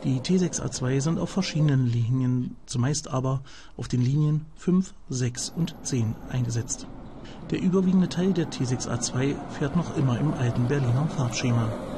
Die T6A2 sind auf verschiedenen Linien, zumeist aber auf den Linien 5, 6 und 10 eingesetzt. Der überwiegende Teil der T6A2 fährt noch immer im alten Berliner Farbschema.